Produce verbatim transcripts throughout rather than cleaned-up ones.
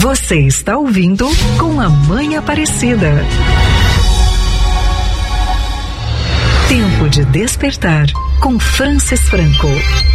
Você está ouvindo Com a Mãe Aparecida. Tempo de despertar com Francis Franco.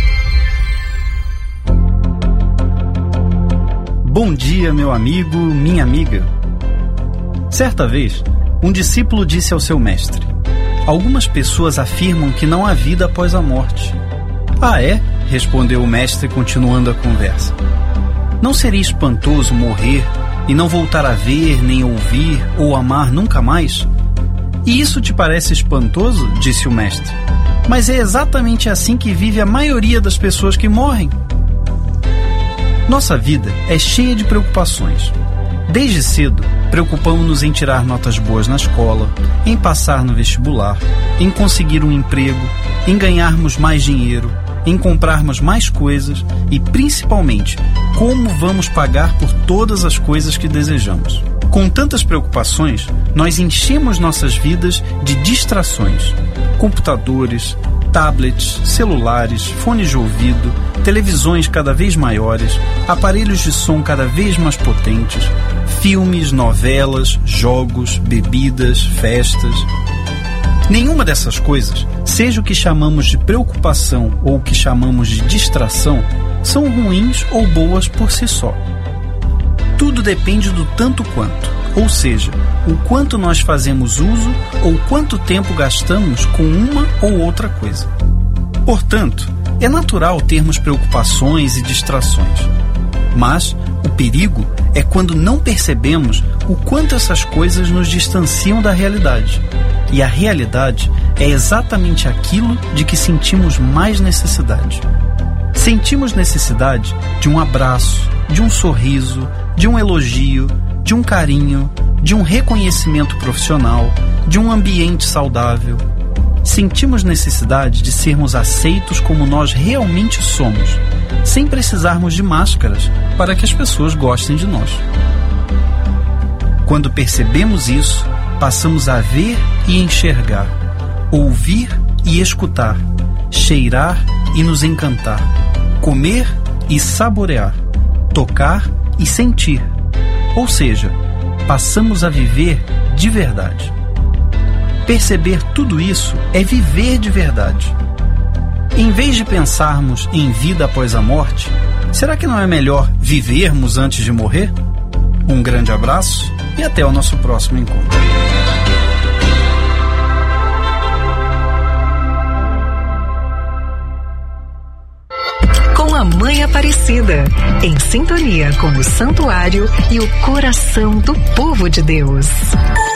Bom dia, meu amigo, minha amiga. Certa vez, um discípulo disse ao seu mestre: algumas pessoas afirmam que não há vida após a morte. Ah, é? Respondeu o mestre, continuando a conversa. Não seria espantoso morrer e não voltar a ver, nem ouvir ou amar nunca mais? E isso te parece espantoso? Disse o mestre. Mas é exatamente assim que vive a maioria das pessoas que morrem. Nossa vida é cheia de preocupações. Desde cedo, preocupamos-nos em tirar notas boas na escola, em passar no vestibular, em conseguir um emprego, em ganharmos mais dinheiro, em comprarmos mais coisas e, principalmente, como vamos pagar por todas as coisas que desejamos. Com tantas preocupações, nós enchemos nossas vidas de distrações. Computadores, tablets, celulares, fones de ouvido, televisões cada vez maiores, aparelhos de som cada vez mais potentes, filmes, novelas, jogos, bebidas, festas. Nenhuma dessas coisas, seja o que chamamos de preocupação ou o que chamamos de distração, são ruins ou boas por si só. Tudo depende do tanto quanto, ou seja, o quanto nós fazemos uso ou quanto tempo gastamos com uma ou outra coisa. Portanto, é natural termos preocupações e distrações. Mas o perigo é quando não percebemos o quanto essas coisas nos distanciam da realidade. E a realidade é exatamente aquilo de que sentimos mais necessidade. Sentimos necessidade de um abraço, de um sorriso, de um elogio, de um carinho, de um reconhecimento profissional, de um ambiente saudável. Sentimos necessidade de sermos aceitos como nós realmente somos, sem precisarmos de máscaras para que as pessoas gostem de nós. Quando percebemos isso, passamos a ver e enxergar, ouvir e escutar, cheirar e nos encantar, comer e saborear, tocar e sentir. Ou seja, passamos a viver de verdade. Perceber tudo isso é viver de verdade. Em vez de pensarmos em vida após a morte, será que não é melhor vivermos antes de morrer? Um grande abraço e até o nosso próximo encontro. Com a Mãe Aparecida, em sintonia com o santuário e o coração do povo de Deus.